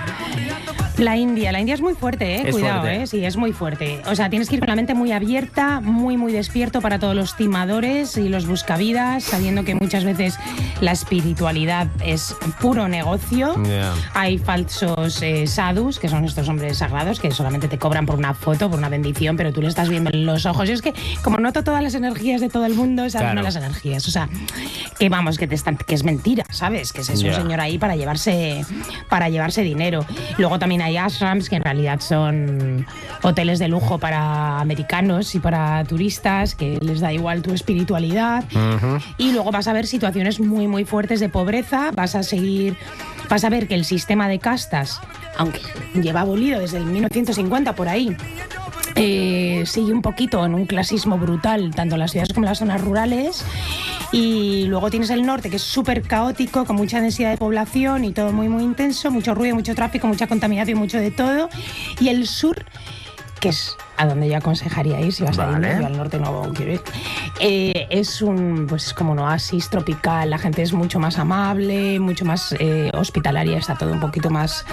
La India es muy fuerte, Es cuidado, fuerte. sí, es muy fuerte. O sea, tienes que ir con la mente muy abierta, muy, muy despierto para todos los timadores y los buscavidas, sabiendo que muchas veces la espiritualidad es puro negocio. Yeah. Hay falsos sadhus, que son estos hombres sagrados, que solamente te cobran por una foto, por una bendición, pero tú le estás viendo en los ojos. Y es que, como noto todas las energías de todo el mundo, sabes, Claro. no las energías. O sea, que vamos, que es mentira, ¿sabes? Que es un Yeah. señor ahí para llevarse dinero. Luego también hay ashrams, que en realidad son hoteles de lujo para americanos y para turistas, que les da igual tu espiritualidad. Y luego vas a ver situaciones muy, muy fuertes de pobreza. Vas a ver que el sistema de castas, aunque lleva abolido desde el 1950 por ahí, sigue un poquito en un clasismo brutal, tanto en las ciudades como en las zonas rurales. Y luego tienes el norte, que es súper caótico, con mucha densidad de población y todo muy, muy intenso, mucho ruido, mucho tráfico, mucha contaminación, mucho de todo. Y el sur, que es a donde yo aconsejaría ir si vas a ir, yo al norte no quiero ir, es pues como un oasis tropical. La gente es mucho más amable, mucho más hospitalaria, está todo un poquito más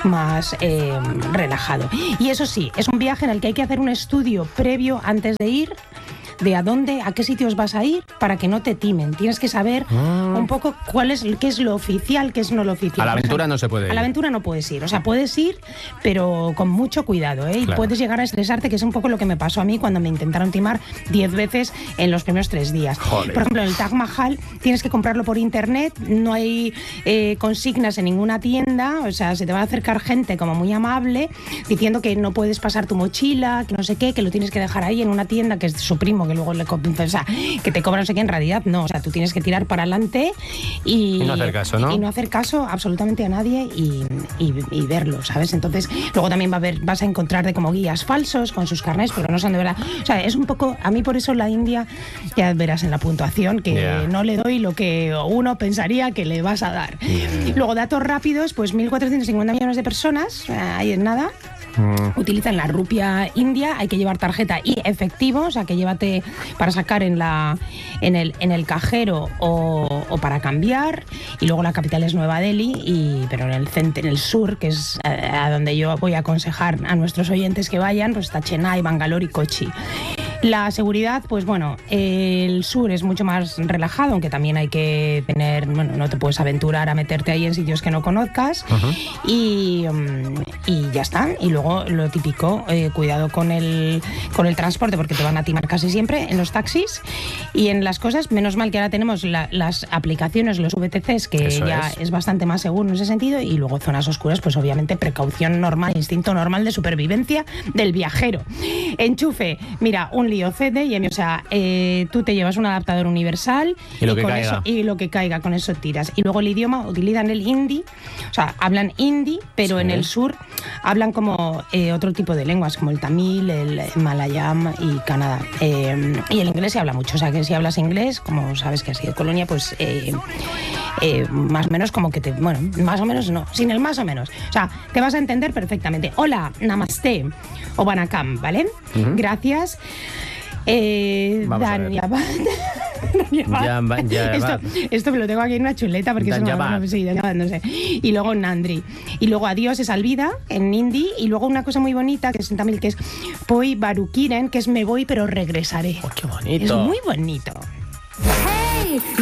relajado. Y eso sí, es un viaje en el que hay que hacer un estudio previo antes de ir, de a qué sitios vas a ir, para que no te timen. Tienes que saber un poco qué es lo oficial, qué es no lo oficial. A la aventura no se puede ir. A la aventura no puedes ir. O sea, puedes ir, pero con mucho cuidado, ¿eh? Claro. Y puedes llegar a estresarte, que es un poco lo que me pasó a mí cuando me intentaron timar 10 veces en los primeros 3 días. Joder. Por ejemplo, el Taj Mahal tienes que comprarlo por internet, no hay consignas en ninguna tienda. O sea, se te va a acercar gente como muy amable diciendo que no puedes pasar tu mochila, que no sé qué, que lo tienes que dejar ahí en una tienda que es su primo, que luego o sea, que te cobra no sé qué. En realidad no, o sea, tú tienes que tirar para adelante y no hacer caso, ¿no? Y no hacer caso absolutamente a nadie y verlo, ¿sabes? Entonces, luego también vas a encontrar de como guías falsos con sus carnés, pero no son de verdad. O sea, es un poco, a mí por eso la India, ya verás en la puntuación que Yeah. no le doy lo que uno pensaría que le vas a dar. Luego, datos rápidos, pues 1.450 millones de personas, ahí es nada. Utilizan la rupia india, hay que llevar tarjeta y efectivo, o sea que llévate para sacar en el cajero o para cambiar. Y luego la capital es Nueva Delhi, pero en el sur, que es a donde yo voy a aconsejar a nuestros oyentes que vayan, pues está Chennai, Bangalore y Kochi. La seguridad, pues bueno, el sur es mucho más relajado, aunque también hay que tener, bueno, no te puedes aventurar a meterte ahí en sitios que no conozcas. Y ya está. Y luego lo típico, cuidado con el transporte, porque te van a timar casi siempre en los taxis y en las cosas. Menos mal que ahora tenemos las aplicaciones, los VTCs, que Eso ya es bastante más seguro en ese sentido. Y luego zonas oscuras, pues obviamente precaución normal, instinto normal de supervivencia del viajero. Enchufe, mira, un lío CDM, o sea, tú te llevas un adaptador universal y lo que con caiga. y lo que caiga, con eso tiras. Y luego el idioma, utilizan el hindi, o sea, hablan hindi, pero Sí. en el sur hablan como otro tipo de lenguas, como el tamil, el malayam y Canadá. Y el inglés se habla mucho, o sea, que si hablas inglés, como sabes que has sido colonia, pues más o menos como que bueno, más o menos no, sin el más o menos. O sea, te vas a entender perfectamente. Hola, namaste o banakam, ¿vale? Gracias. Vamos a ver. Esto me lo tengo aquí en una chuleta porque eso no sé. Y luego Nandri. Y luego adiós es Alvida en hindi. Y luego una cosa muy bonita que es en tamil, que es Poi Barukiren, que es me voy pero regresaré. Oh, qué bonito. Es muy bonito. Hey!